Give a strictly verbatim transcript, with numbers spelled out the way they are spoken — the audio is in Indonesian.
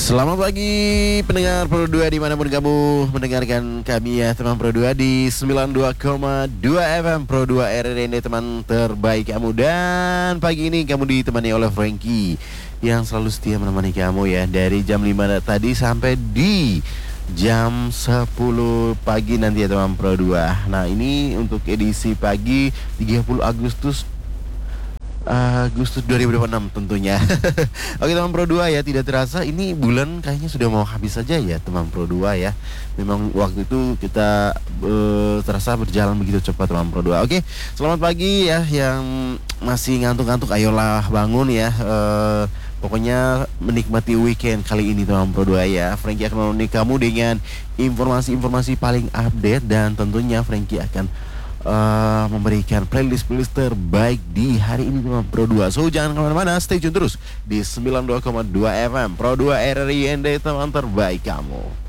Selamat pagi pendengar Pro dua dimanapun kamu mendengarkan kami ya teman Pro dua di sembilan puluh dua koma dua F M Pro dua R R N D teman terbaik kamu. Dan pagi ini kamu ditemani oleh Frankie yang selalu setia menemani kamu ya dari jam lima tadi sampai di jam sepuluh pagi nanti ya teman Pro dua. Nah ini untuk edisi pagi tiga puluh Agustus Agustus dua ribu dua puluh enam tentunya. Oke teman Pro dua ya, tidak terasa ini bulan kayaknya sudah mau habis saja ya teman Pro dua ya. Memang waktu itu kita uh, terasa berjalan begitu cepat teman Pro dua. Oke, selamat pagi ya yang masih ngantuk-ngantuk, ayolah bangun ya. Uh, pokoknya menikmati weekend kali ini teman Pro dua ya. Frankie akan menemani kamu dengan informasi-informasi paling update dan tentunya Frankie akan Uh, memberikan playlist-playlist terbaik di hari ini teman Pro dua. So jangan kemana-mana, stay tune terus di sembilan puluh dua koma dua F M Pro dua R R I N D teman terbaik kamu.